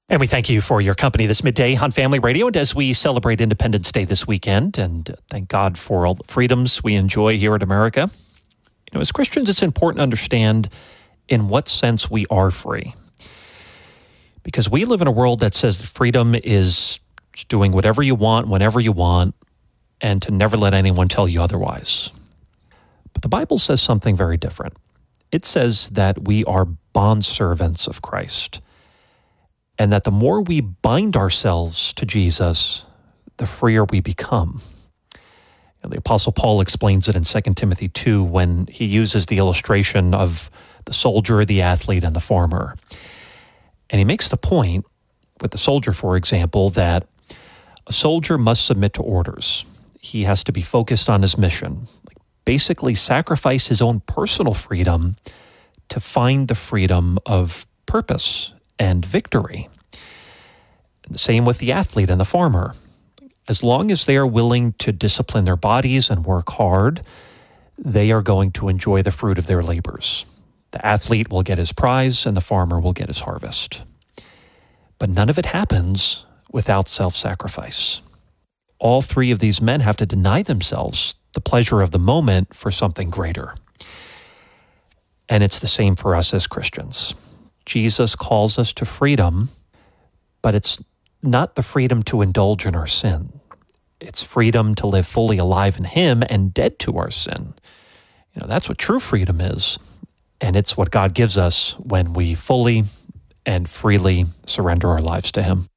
And we thank you for your company this midday on Family Radio and as we celebrate Independence Day this weekend, and thank God for all the freedoms we enjoy here in America. You know, as Christians, it's important to understand in what sense we are free. Because we live in a world that says that freedom is just doing whatever you want, whenever you want, and to never let anyone tell you otherwise. But the Bible says something very different. It says that we are bondservants of Christ, and that the more we bind ourselves to Jesus, the freer we become. The Apostle Paul explains it in 2 Timothy 2 when he uses the illustration of the soldier, the athlete, and the farmer. And he makes the point, with the soldier, for example, that a soldier must submit to orders. He has to be focused on his mission, basically sacrifice his own personal freedom to find the freedom of purpose and victory. The same with the athlete and the farmer. As long as they are willing to discipline their bodies and work hard, they are going to enjoy the fruit of their labors. The athlete will get his prize and the farmer will get his harvest. But none of it happens without self-sacrifice. All three of these men have to deny themselves the pleasure of the moment for something greater. And it's the same for us as Christians. Jesus calls us to freedom, but it's not the freedom to indulge in our sin. It's freedom to live fully alive in Him and dead to our sin. You know, that's what true freedom is. And it's what God gives us when we fully and freely surrender our lives to Him.